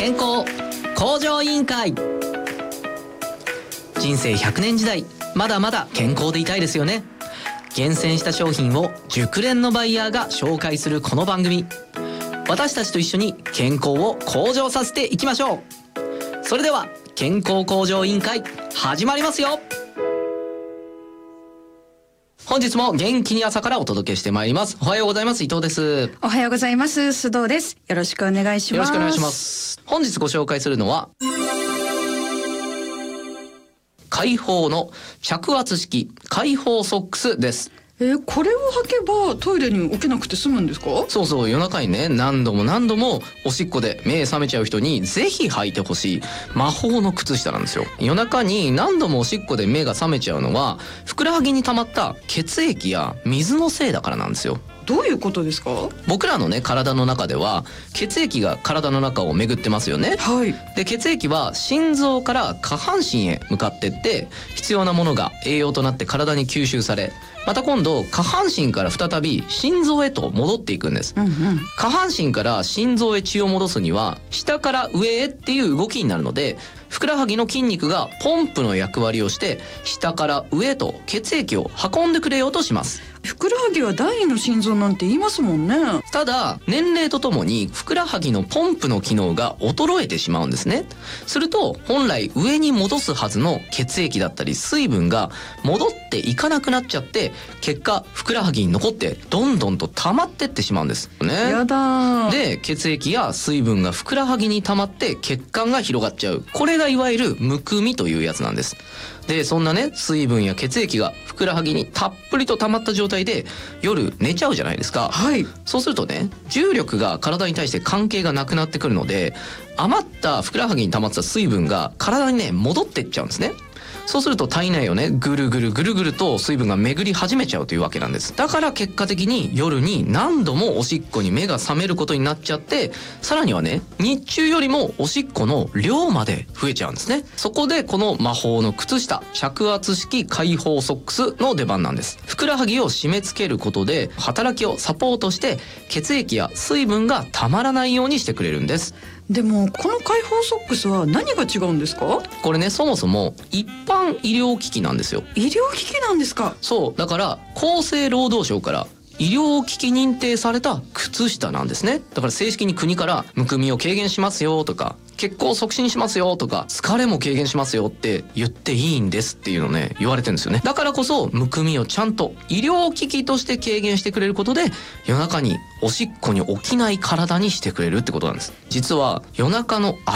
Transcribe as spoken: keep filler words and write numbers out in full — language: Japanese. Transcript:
健康向上委員会。人生ひゃくねん時代、まだまだ健康でいたいですよね。厳選した商品を熟練のバイヤーが紹介するこの番組、私たちと一緒に健康を向上させていきましょう。それでは健康向上委員会始まりますよ。本日も元気に朝からお届けしてまいります。おはようございます。伊藤です。 おはようございます。須藤です。よろしくお願いします。 よろしくお願いします。本日ご紹介するのは開放の着圧式開放ソックスです。 えー、これを履けばトイレに置けなくて済むんですか？ そうそう、夜中にね、何度も何度もおしっこで目覚めちゃう人にぜひ履いてほしい魔法の靴下なんですよ。夜中に何度もおしっこで目が覚めちゃうのは、ふくらはぎに溜まった血液や水のせいだからなんですよ。 どういうことですか？ 僕らのね、体の中では血液が体の中を巡ってますよね。 はい。 で、血液は心臓から下半身へ向かってって、必要なものが栄養となって体に吸収され、また今度下半身から再び心臓へと戻っていくんです、 うんうん、 下半身から心臓へ血を戻すには下から上へっていう動きになるので、ふくらはぎの筋肉がポンプの役割をして下から上へと血液を運んでくれようとします。 ふくらはぎは第二の心臓なんて言いますもんね。 ただ年齢とともにふくらはぎのポンプの機能が衰えてしまうんですね。すると本来上に戻すはずの血液だったり水分が戻っていかなくなっちゃって、結果ふくらはぎに残ってどんどんと溜まってってしまうんですね。 やだ。 で、血液や水分がふくらはぎに溜まって血管が広がっちゃう、これがいわゆるむくみというやつなんです。で、そんなね、水分や血液がふくらはぎにたっぷりと溜まった状態で夜寝ちゃうじゃないですか。 はい。 そうするとね、重力が体に対して関係がなくなってくるので、余ったふくらはぎに溜まった水分が体にね戻っていっちゃうんですね。そうすると体内をね、ぐるぐるぐるぐると水分が巡り始めちゃうというわけなんです。だから結果的に夜に何度もおしっこに目が覚めることになっちゃって、さらにはね、日中よりもおしっこの量まで増えちゃうんですね。そこでこの魔法の靴下着圧式開放ソックスの出番なんです。ふくらはぎを締め付けることで働きをサポートして血液や水分がたまらないようにしてくれるんです。 でもこの開放ソックスは何が違うんですか？ これね、そもそも一般医療機器なんですよ。 医療機器なんですか？ そう、だから厚生労働省から医療機器認定された靴下なんですね。だから正式に国からむくみを軽減しますよとか、血行促進しますよとか、疲れも軽減しますよって言っていいんですっていうのね、言われてるんですよね。だからこそむくみをちゃんと医療機器として軽減してくれることで、夜中におしっこに起きない体にしてくれるってことなんです。実は夜中の